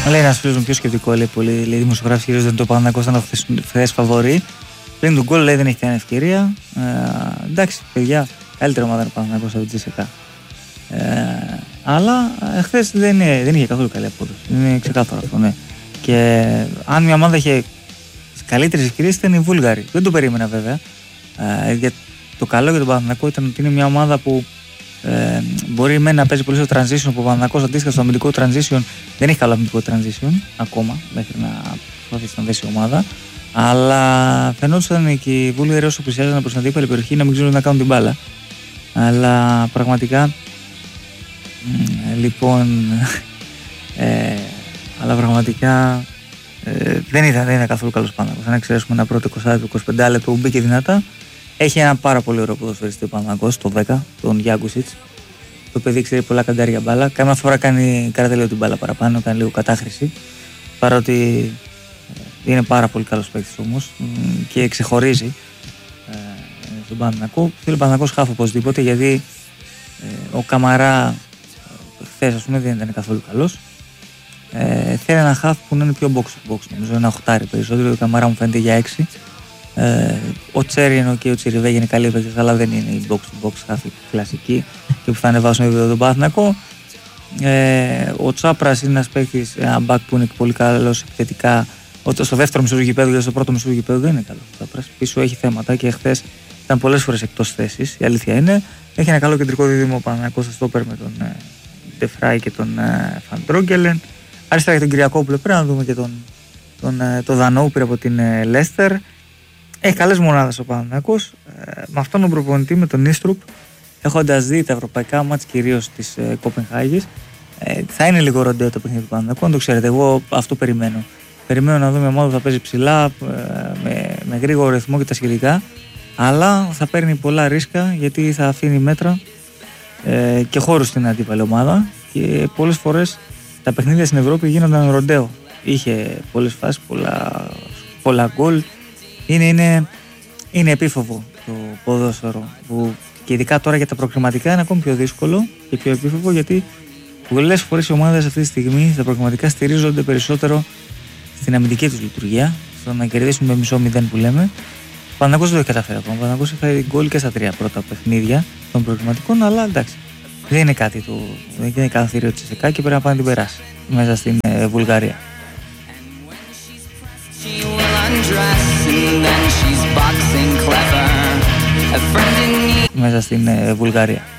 Λέει ένας φίλος μου πιο σκεπτικό, λέει πολύ. Λέει δημοσιογράφοι χειρίζονται το Παναθηναϊκός ήταν χθες φαβορί. Πριν τον γκολ λέει δεν έχει κανένα ευκαιρία. Εντάξει, παιδιά, καλύτερη ομάδα είναι ο Παναθηναϊκός από την Τζέσσεκα. Αλλά χθες δεν είχε καθόλου καλή απόδοση. Είναι ξεκάθαρο αυτό, ναι. Και αν μια ομάδα είχε καλύτερες ευκαιρίες ήταν οι Βούλγαροι. Δεν το περίμενα βέβαια. Για το καλό για τον Παναθηναϊκό ήταν ότι είναι μια ομάδα που μπορεί να παίζει πολύ στο transition. Που ο Παναθηναϊκός αντίστοιχα στο αμυντικό transition δεν έχει καλό αμυντικό transition ακόμα μέχρι να προσπαθήσει να δέσει η ομάδα. Αλλά φαινόταν και οι Βούλγαροι όσο πλησιάζαν προς την αντίπαλη περιοχή να μην ξέρουν να κάνουν την μπάλα. Αλλά πραγματικά λοιπόν αλλά πραγματικά δεν είναι καθόλου καλός Παναθηναϊκός. Αν εξαιρέσουμε ένα πρώτο 20-25 λεπτό που μπήκε δυνατά, έχει ένα πάρα πολύ ωραίο ποδοσφαιριστή ο Παναθηναϊκός, το 10, τον Γιάνκουσιτς. Το παιδί ξέρει πολλά καντάρια μπάλα. Κάμια φορά κάνει λίγο την μπάλα παραπάνω, κάνει λίγο κατάχρηση. Παρότι είναι πάρα πολύ καλός παίκτης όμως και ξεχωρίζει στον Παναθηναϊκό. Θέλει ο Παναθηναϊκός χάφ οπωσδήποτε, γιατί ο Καμαρά χθες ας πούμε δεν ήταν καθόλου καλός. Θέλει ένα χάφ που να είναι πιο box to box, νομίζω ένα οχτάρι περισσότερο. Ο Καμαρά μου φαίνεται για 6. Ο Τσέρι ενώ και ο Τσιριβέ είναι καλή παίκτης, αλλά δεν είναι η box to box χάφ κλασική και που θα ανεβάσουν επίπεδο τον Παναθηναϊκό. Ο Τσάπρας είναι ένας παίκτης, ένα back που είναι πολύ καλός επιθετικά. Στο δεύτερο μισό του γηπέδου και στο πρώτο μισό του γηπέδου δεν είναι καλό. Ο Τσάπρας πίσω έχει θέματα και χθες ήταν πολλές φορές εκτός θέσης, η αλήθεια είναι. Έχει ένα καλό κεντρικό δίδυμο ο Παναθηναϊκός στο στόπερ με τον Ντεφράι και τον Φαντρόγκελεν. Αριστερά για τον Κυριακόπουλο πρέπει να δούμε και τον Δανόου πήρε από την Λέστερ. Έχει καλές μονάδες ο Παναθηναϊκός. Με αυτόν τον προπονητή, με τον Νίστρουπ, έχοντας δει τα ευρωπαϊκά μάτς κυρίως της Κοπενχάγης, θα είναι λίγο ροντέο το παιχνίδι του Παναθηναϊκού. Αν το ξέρετε, εγώ αυτό περιμένω. Περιμένω να δω μια ομάδα που θα παίζει ψηλά, με γρήγορο ρυθμό και τα σχετικά, αλλά θα παίρνει πολλά ρίσκα γιατί θα αφήνει μέτρα και χώρους στην αντίπαλη ομάδα και πολλές φορές τα παιχνίδια στην Ευρώπη γίνονταν ροντέο. Είχε πολλές φάσεις, πολλά γκολ. Είναι επίφοβο το ποδόσφαιρο που και ειδικά τώρα για τα προκριματικά είναι ακόμη πιο δύσκολο και πιο επίφοβο, γιατί πολλές φορές οι ομάδες αυτή τη στιγμή στα προκριματικά στηρίζονται περισσότερο στην αμυντική τους λειτουργία, στο να κερδίσουν με μισό 0 που λέμε. Ο Παναθηναϊκός δεν το έχει καταφέρει ακόμα. Ο Παναθηναϊκός έχει γκολ και στα 3 πρώτα παιχνίδια των προκριματικών, αλλά εντάξει. Δεν είναι κάτι δεν είναι καθαρό της ΕΣΕΚΑ και πρέπει να πάνε να την περάσει μέσα στην Βουλγαρία. Μέσα στην Βουλγαρία.